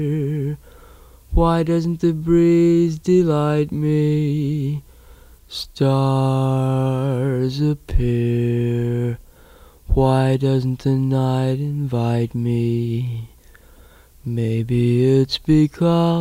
Why doesn't the breeze delight me? Stars appear. Why doesn't the night invite me? Maybe it's because